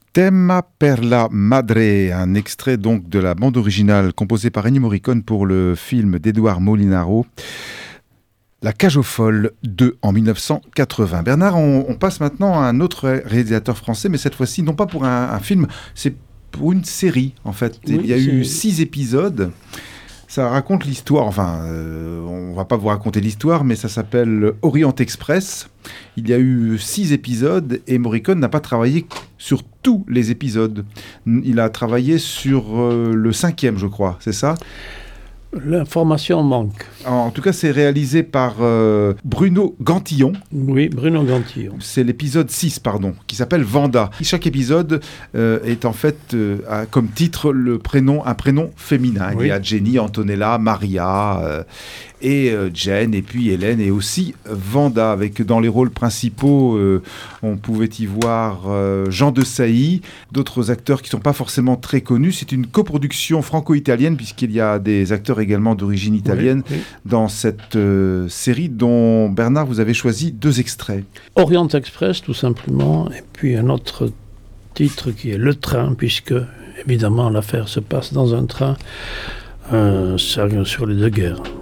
Tema per la Madre, un extrait donc de la bande originale composée par Ennio Morricone pour le film d'Edouard Molinaro, La Cage aux Folles 2 en 1980. Bernard, on passe maintenant à un autre réalisateur français, mais cette fois-ci non pas pour un film, c'est pour une série en fait. Oui, il y a eu 6 épisodes. Ça raconte l'histoire, on va pas vous raconter l'histoire, mais ça s'appelle Orient Express. Il y a eu 6 épisodes et Morricone n'a pas travaillé sur tous les épisodes. Il a travaillé sur le 5e, je crois, c'est ça ? L'information manque. En tout cas, c'est réalisé par Bruno Gantillon. Oui, Bruno Gantillon. C'est l'épisode 6, qui s'appelle Vanda. Chaque épisode est en fait, a comme titre un prénom féminin. Oui. Il y a Jenny, Antonella, Maria et Jane, et puis Hélène, et aussi Vanda. Avec dans les rôles principaux, on pouvait y voir Jean de Sailly, d'autres acteurs qui ne sont pas forcément très connus. C'est une coproduction franco-italienne, puisqu'il y a des acteurs également d'origine italienne dans cette série dont, Bernard, vous avez choisi 2 extraits. Orient Express, tout simplement, et puis un autre titre qui est Le Train, puisque, évidemment, l'affaire se passe dans un train sur les 2 guerres.